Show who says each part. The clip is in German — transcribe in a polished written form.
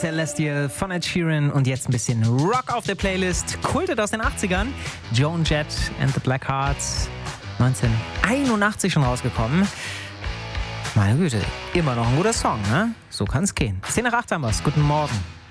Speaker 1: Celestial von Ed Sheeran und jetzt ein bisschen Rock auf der Playlist. Kultet aus den 80ern. Joan Jett and the Blackhearts. 1981 schon rausgekommen. Meine Güte, immer noch ein guter Song, ne? So kann's gehen. 10 nach 8 haben wir's. Guten Morgen.